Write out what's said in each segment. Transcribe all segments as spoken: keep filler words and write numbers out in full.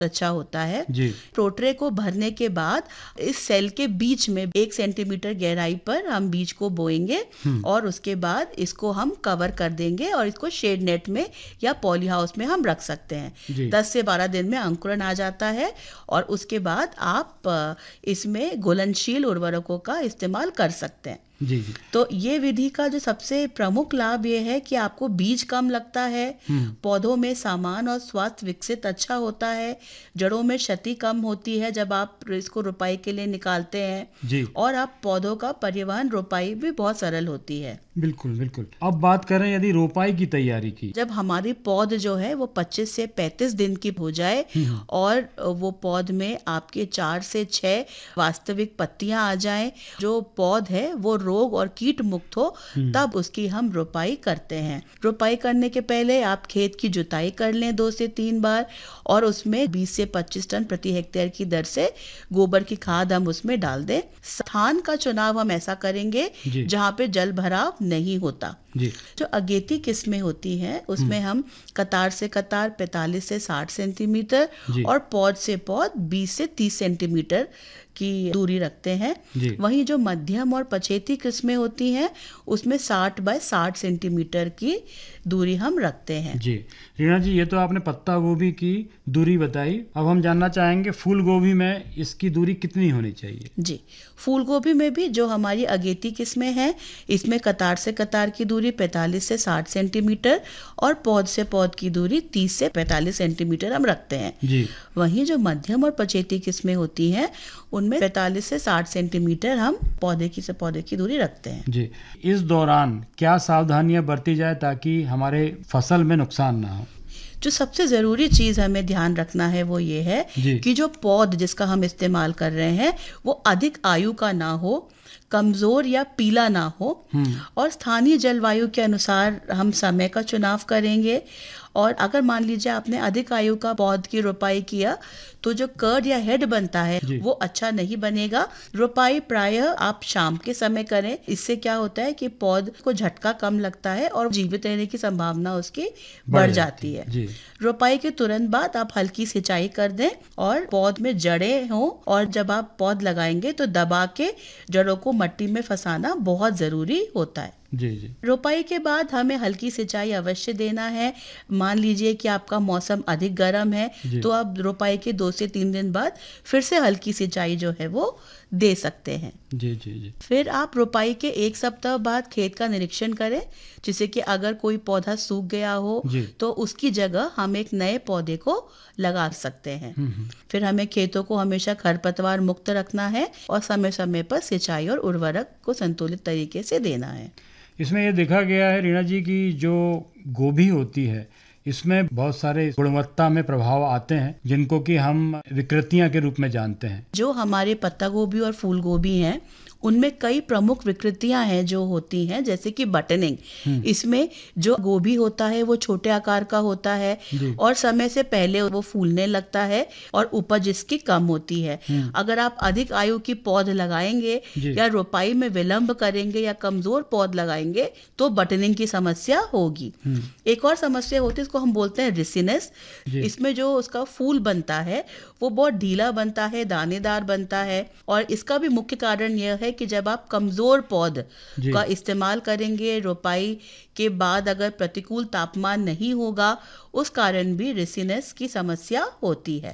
अच्छा होता है जी। प्रोट्रे को भरने के बाद इस सेल के बीच में एक सेंटीमीटर गहराई पर हम बीज को बोएंगे और उसके बाद इसको हम कवर कर देंगे और इसको शेड नेट में या पॉली हाउस में हम रख सकते हैं। दस से बारह दिन में अंकुरण आ जाता है और उसके बाद आप इसमें घुलनशील उर्वरकों का इस्तेमाल कर सकते हैं। जी जी। तो ये विधि का जो सबसे प्रमुख लाभ ये है कि आपको बीज कम लगता है, पौधों में सामान और स्वास्थ्य विकसित अच्छा होता है, जड़ों में क्षति कम होती है जब आप इसको रोपाई के लिए निकालते हैं जी। और आप पौधों का परिवहन रोपाई भी बहुत सरल होती है। बिल्कुल बिल्कुल। अब बात करें यदि रोपाई की तैयारी की, जब हमारी पौध जो है वो पच्चीस से पैंतीस दिन की हो जाए और वो पौध में आपके चार से छह वास्तविक पत्तियां आ जाएं, जो पौध है वो रोग और कीट मुक्त हो, तब उसकी हम रोपाई करते हैं। रोपाई करने के पहले आप खेत की जुताई कर लें दो से तीन बार और उसमें बीस से पच्चीस टन प्रति हेक्टेयर की दर से गोबर की खाद हम उसमें डाल दें। स्थान का चुनाव हम ऐसा करेंगे जहाँ पे जल भराव नहीं होता। जी। जो अगेती किस्में होती हैं उसमें हम कतार से कतार पैंतालीस से साठ सेंटीमीटर और पौध से पौध बीस से तीस सेंटीमीटर की दूरी रखते हैं। वहीं जो मध्यम और पछेती किस्में होती हैं उसमें साठ बाय साठ सेंटीमीटर की दूरी हम रखते हैं। जी रीना जी, ये तो आपने पत्ता गोभी की दूरी बताई। अब हम जानना चाहेंगे फूल गोभी में इसकी दूरी कितनी होनी चाहिए? जी, फूल गोभी में भी जो हमारी अगेती किस्में हैं इसमें कतार से कतार की दूरी पैंतालीस से साठ सेंटीमीटर और पौध से पौध की दूरी तीस से पैंतालीस सेंटीमीटर हम रखते हैं। जी। वहीं जो मध्यम और पछेती किस्में होती हैं उनमें पैंतालीस से साठ सेंटीमीटर हम पौधे की से पौधे की दूरी रखते हैं। जी। इस दौरान क्या सावधानियां बरती जाए ताकि हमारे फसल में नुकसान ना हो? जो सबसे ज़रूरी चीज़ हमें ध्यान रखना है वो ये है कि जो पौध जिसका हम इस्तेमाल कर रहे हैं वो अधिक आयु का ना हो, कमज़ोर या पीला ना हो और स्थानीय जलवायु के अनुसार हम समय का चुनाव करेंगे। और अगर मान लीजिए आपने अधिक आयु का पौध की रोपाई किया तो जो कर्ड या हेड बनता है वो अच्छा नहीं बनेगा। रोपाई प्रायः आप शाम के समय करें, इससे क्या होता है कि पौध को झटका कम लगता है और जीवित रहने की संभावना उसकी बढ़ जाती है। रोपाई के तुरंत बाद आप हल्की सिंचाई कर दें और पौध में जड़ें हों और जब आप पौध लगाएंगे तो दबा के जड़ों को मट्टी में फंसाना बहुत जरूरी होता है। जी जी। रोपाई के बाद हमें हल्की सिंचाई अवश्य देना है। मान लीजिए कि आपका मौसम अधिक गर्म है तो आप रोपाई के दो से तीन दिन बाद फिर से हल्की सिंचाई जो है वो दे सकते हैं। जी जी जी। फिर आप रोपाई के एक सप्ताह बाद खेत का निरीक्षण करें, जिससे कि अगर कोई पौधा सूख गया हो तो उसकी जगह हम एक नए पौधे को लगा सकते हैं। फिर हमें खेतों को हमेशा खरपतवार मुक्त रखना है और समय समय पर सिंचाई और उर्वरक को संतुलित तरीके से देना है। इसमें ये देखा गया है रीना जी की जो गोभी होती है इसमें बहुत सारे गुणवत्ता में प्रभाव आते हैं जिनको कि हम विकृतियां के रूप में जानते हैं। जो हमारे पत्ता गोभी और फूल गोभी हैं उनमें कई प्रमुख विकृतियां हैं जो होती हैं, जैसे कि बटनिंग। इसमें जो गोभी होता है वो छोटे आकार का होता है और समय से पहले वो फूलने लगता है और उपज इसकी कम होती है। अगर आप अधिक आयु की पौध लगाएंगे या रोपाई में विलंब करेंगे या कमजोर पौध लगाएंगे तो बटनिंग की समस्या होगी। एक और समस्या होती है, इसको हम बोलते हैं रिसिनेस। इसमें जो उसका फूल बनता है वो बहुत ढीला बनता है, दानेदार बनता है और इसका भी मुख्य कारण यह है कि जब आप कमजोर पौध का इस्तेमाल करेंगे रोपाई के बाद अगर प्रतिकूल तापमान नहीं होगा, उस कारण भी रिसिनेस की समस्या होती है।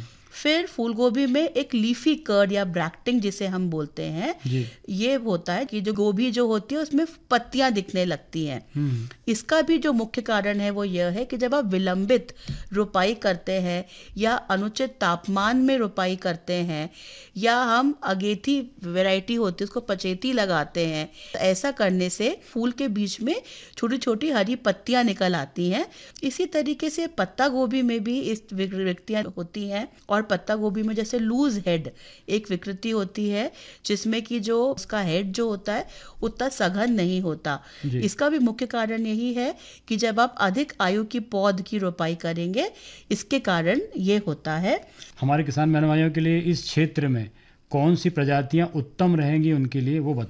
फिर फूलगोभी में एक लीफी कर्ड या ब्रैक्टिंग जिसे हम बोलते हैं, ये होता है कि जो गोभी जो होती है उसमें पत्तियां दिखने लगती हैं। इसका भी जो मुख्य कारण है वो यह है कि जब आप विलंबित रोपाई करते हैं या अनुचित तापमान में रोपाई करते हैं या हम अगेती वैरायटी होती है उसको पचेती लगाते हैं, ऐसा करने से फूल के बीच में छोटी छोटी हरी पत्तियां निकल आती हैं। इसी तरीके से पत्ता गोभी में भी इस विकृतियां होती हैं और पत्ता गोभी में जैसे लूज हेड एक विकृति होती है जिसमें कि जो उसका हेड जो होता है उतना सघन नहीं होता। इसका भी मुख्य कारण यही है कि जब आप अधिक आयु की पौध की रोपाई करेंगे इसके कारण ये होता है। हमारे किसान बहन भाइयों के लिए इस क्षेत्र में कौन सी प्रजातियां उत्तम रहेंगी उनके लिए वो बताएं।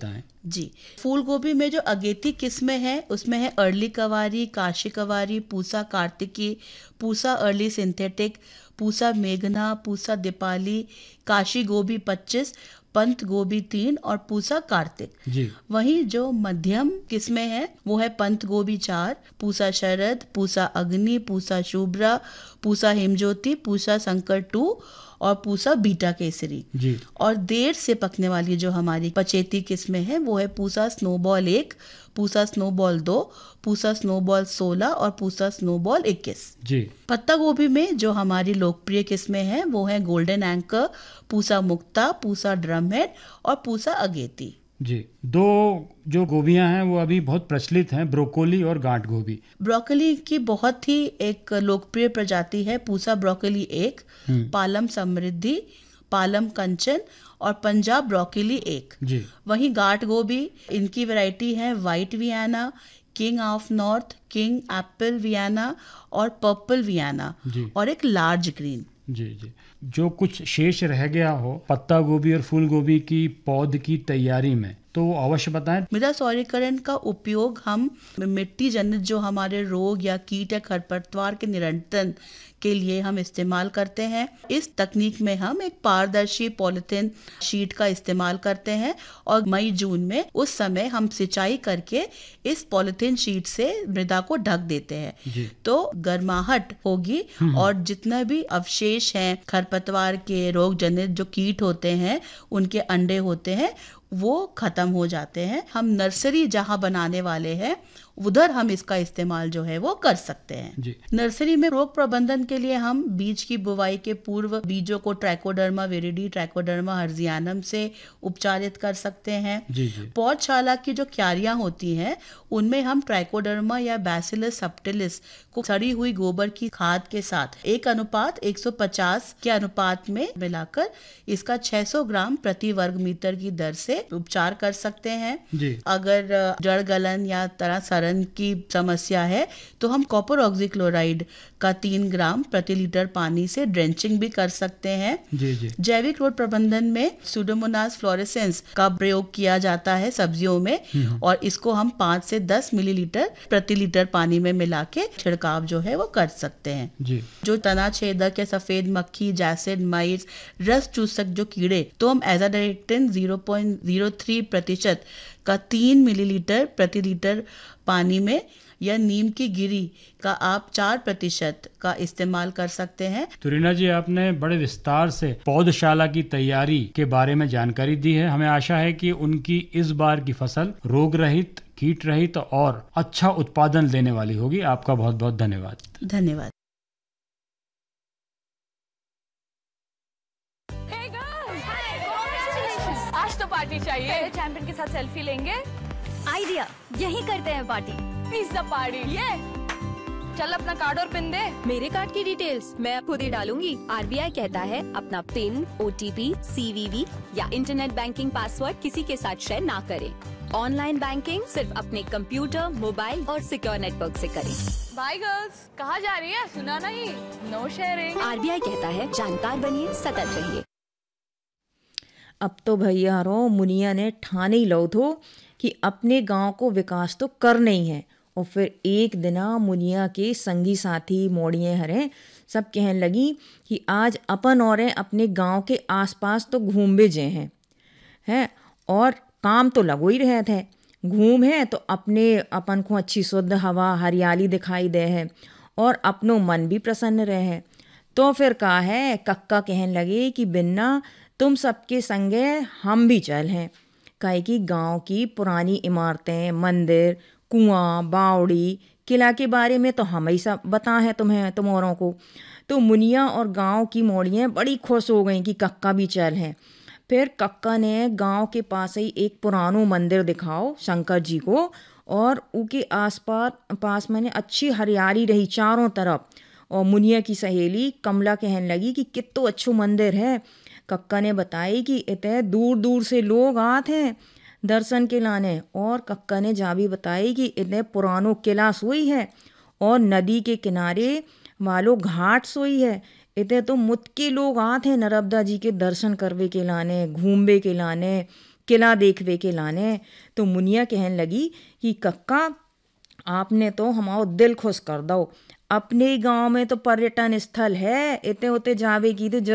जी, फूल गोभी में जो अगेती किस्में हैं उसमें है अर्ली कवारी, काशी कवारी, पूसा कार्तिकी, पूसा अर्ली सिंथेटिक, पूसा मेघना, पूसा दीपाली, काशी गोभी पच्चीस, पंत गोभी तीन और पूसा कार्तिक जी। वहीं जो मध्यम किस्में हैं वो है पंत गोभी चार, पूसा शरद, पूसा अग्नि, पूसा शुभ्रा, पूसा हिमज्योति, पूसा शंकर टू और पूसा बीटा केसरी जी। और देर से पकने वाली जो हमारी पचेती किस्में हैं वो है पूसा स्नोबॉल एक, पूसा स्नोबॉल दो, पूसा स्नोबॉल सोलह और पूसा स्नोबॉल इक्कीस। जी। पत्ता गोभी में जो हमारी लोकप्रिय किस्में हैं वो है गोल्डन एंकर, पूसा मुक्ता, पूसा ड्रमहेड और पूसा अगेती। जी, दो जो गोभियां हैं वो अभी बहुत प्रचलित हैं, ब्रोकोली और गांठ गोभी। ब्रोकोली की बहुत ही एक लोकप्रिय प्रजाति है पूसा ब्रोकोली एक, पालम समृद्धि, पालम कंचन और पंजाब ब्रोकोली एक। जी। वहीं गांठ गोभी इनकी वैरायटी है white Vienna, king of north, king Apple Vienna और पर्पल वियना और एक लार्ज ग्रीन। जी जी। जो कुछ शेष रह गया हो पत्ता गोभी और फूल गोभी की पौध की तैयारी में तो वो अवश्य बताएं। मृदा सौरीकरण का उपयोग हम मिट्टी जनित जो हमारे रोग या कीट या खरपतवार के नियंत्रण के लिए हम इस्तेमाल करते हैं। इस तकनीक में हम एक पारदर्शी पॉलिथीन शीट का इस्तेमाल करते हैं और मई जून में उस समय हम सिंचाई करके इस पॉलिथीन शीट से मृदा को ढक देते हैं तो गर्माहट होगी और जितना भी अवशेष हैं खरपतवार के रोग जनित जो कीट होते हैं उनके अंडे होते हैं वो खत्म हो जाते हैं। हम नर्सरी जहां बनाने वाले हैं उधर हम इसका इस्तेमाल जो है वो कर सकते हैं जी। नर्सरी में रोग प्रबंधन के लिए हम बीज की बुवाई के पूर्व बीजों को ट्राइकोडर्मा विरिडी, ट्राइकोडर्मा हर्जियानम से उपचारित कर सकते हैं। जी जी। पौधशाला की जो क्यारियां होती हैं उनमें हम ट्राइकोडर्मा या बैसिलस सबटिलिस को सड़ी हुई गोबर की खाद के साथ एक अनुपात एक सौ पचास के अनुपात में मिलाकर इसका छह सौ ग्राम प्रति वर्ग मीटर की दर से उपचार कर सकते हैं जी। अगर जड़ गलन या तरह सड़न की समस्या है तो हम कॉपर ऑक्सीक्लोराइड का तीन ग्राम प्रति लीटर पानी से ड्रेंचिंग भी कर सकते हैं। जी जी। जैविक रोग प्रबंधन में सुडोमोनास फ्लोरेसेंस का प्रयोग किया जाता है सब्जियों में और इसको हम पाँच से दस मिलीलीटर प्रति लीटर पानी में मिला के छिड़काव जो है वो कर सकते हैं। जी। जो तना छेदक या सफेद मक्खी, जैसिड माइट्स, रस चूसक जो कीड़े तो हम एजाडाइरेक्टिन ज़ीरो पॉइंट ज़ीरो थ्री प्रतिशत का तीन मिलीलीटर प्रति लीटर पानी में या नीम की गिरी का आप चार प्रतिशत का इस्तेमाल कर सकते हैं। तो रीना जी आपने बड़े विस्तार से पौधशाला की तैयारी के बारे में जानकारी दी है। हमें आशा है कि उनकी इस बार की फसल रोग रहित, कीट रहित और अच्छा उत्पादन देने वाली होगी। आपका बहुत बहुत धन्यवाद। धन्यवाद। आज तो पार्टी चाहिए। पहले चैंपियन के साथ सेल्फी लेंगे। आइडिया, यही करते हैं पार्टी। Pizza party. ये चल अपना कार्ड और पिन दे। मेरे कार्ड की डिटेल्स मैं खुद ही डालूंगी। आरबीआई कहता है अपना पिन, ओटीपी, सीवीवी या इंटरनेट बैंकिंग पासवर्ड किसी के साथ शेयर ना करें। ऑनलाइन बैंकिंग सिर्फ अपने कंप्यूटर, मोबाइल और सिक्योर नेटवर्क से करें। बाय गर्ल्स, कहाँ जा रही है? सुना नहीं? No sharing. आरबीआई कहता है जानकार बनिए, सतर्क रहिए। अब तो भैया रो मुनिया ने ठाने ही लो थो कि अपने गांव को विकास तो करना ही है। और फिर एक दिना मुनिया के संगी साथी मोड़िए हरे सब कहने लगी कि आज अपन और अपने गांव के आसपास तो घूम भी जे हैं हैं और काम तो लगो ही रहे थे। घूम है तो अपने अपन को अच्छी शुद्ध हवा, हरियाली दिखाई दे है और अपनों मन भी प्रसन्न रहे है। तो फिर कहा है कक्का कहने लगे कि बिन्ना तुम सबके संगे हम भी चल हैं। काहे कि गांव की पुरानी इमारतें, मंदिर, कुआं, बावड़ी, किला के बारे में तो हम ही सब बता है तुम्हें तुम्हारों को। तो मुनिया और गांव की मोड़ियाँ बड़ी खुश हो गई कि कक्का भी चल हैं। फिर कक्का ने गांव के पास ही एक पुरानो मंदिर दिखाओ शंकर जी को और उनके आसपास पास मैंने अच्छी हरियाली रही चारों तरफ। और मुनिया की सहेली कमला कहने लगी कि कितो अच्छो मंदिर है। कक्का ने बताई कि इतने दूर दूर से लोग आते हैं दर्शन के लाने। और कक्का ने जा भी बताई कि इतने पुरानो किला सोई है और नदी के किनारे वालों घाट सोई है। इतने तो मुत के लोग आते हैं नर्मदा जी के दर्शन करवे के लाने, घूमवे के लाने, किला देखवे के लाने। तो मुनिया कहने लगी कि कक्का आपने तो हमारा दिल खुश कर दो, अपने गांव में तो पर्यटन स्थल है, इतने उते जावे की तो